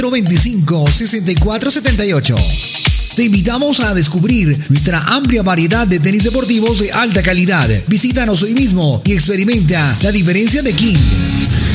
025-6478. Te invitamos a descubrir nuestra amplia variedad de tenis deportivos de alta calidad. Visítanos hoy mismo y experimenta la diferencia de King.